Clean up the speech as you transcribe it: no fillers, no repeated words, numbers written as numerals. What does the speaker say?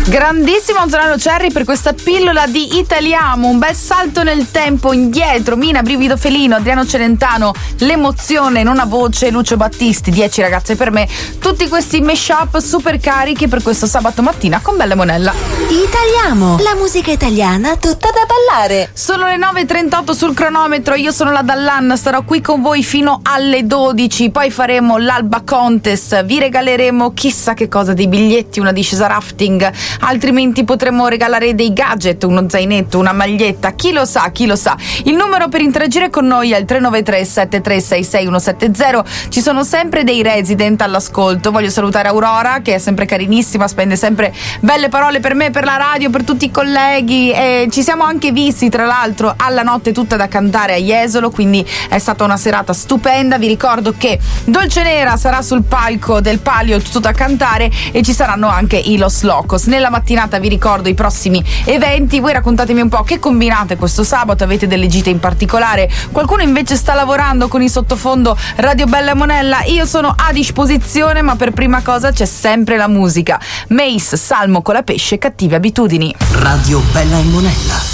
Grandissimo Antonello Cerri per questa pillola di Italiamo, un bel salto nel tempo indietro. Mina, Brivido Felino, Adriano Celentano, L'emozione in una voce, Lucio Battisti, 10 ragazze per me. Tutti questi mashup super carichi per questo sabato mattina con Bella Monella. Italiamo, la musica italiana tutta da ballare. Sono le 9:38 sul cronometro, io sono la Dallan, starò qui con voi fino alle 12, poi faremo l'Alba Contest, vi regaleremo chissà che cosa, dei biglietti, una discesa rafting, altrimenti potremo regalare dei gadget, uno zainetto, una maglietta, chi lo sa. Il numero per interagire con noi è il 393 7366 170. Ci sono sempre dei resident all'ascolto. Voglio salutare Aurora, che è sempre carinissima, spende sempre belle parole per me, per la radio, per tutti i colleghi, e ci siamo anche visti tra l'altro alla Notte tutta da cantare a Jesolo, quindi è stata una serata stupenda. Vi ricordo che Dolce Nera sarà sul palco del Palio tutto da cantare e ci saranno anche i Los Locos. Nella mattinata vi ricordo i prossimi eventi. Voi raccontatemi un po' che combinate questo sabato, avete delle gite in particolare, qualcuno invece sta lavorando con il sottofondo Radio Bella Monella. Io sono a disposizione, ma per prima cosa c'è sempre la musica. Mace, Salmo con la pesce, Cattive abitudini. Radio Bella e Monella.